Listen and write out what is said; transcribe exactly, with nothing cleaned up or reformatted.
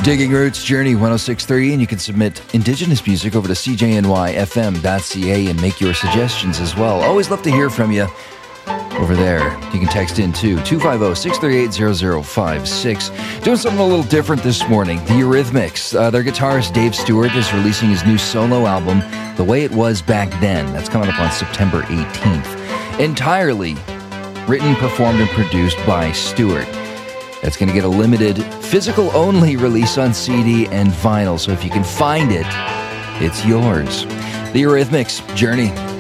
Digging Roots, Journey one oh six point three, and you can submit Indigenous music over to c j n y f m dot c a and make your suggestions as well. Always love to hear from you over there. You can text in to two five zero, six three eight, zero zero five six. Doing something a little different this morning. The Eurythmics. Uh, their guitarist Dave Stewart is releasing his new solo album, The Way It Was Back Then. That's coming up on September eighteenth. Entirely written, performed, and produced by Stewart. That's going to get a limited physical-only release on C D and vinyl. So if you can find it, it's yours. The Eurythmics, Journey.